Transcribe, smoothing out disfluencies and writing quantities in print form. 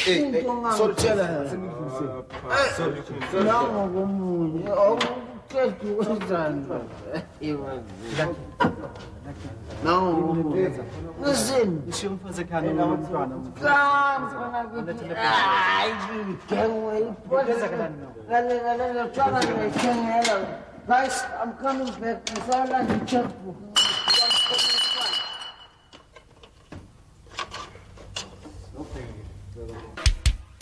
Sorry, No, listen. Guys, I'm coming back. It's all like a checkbook. Okay.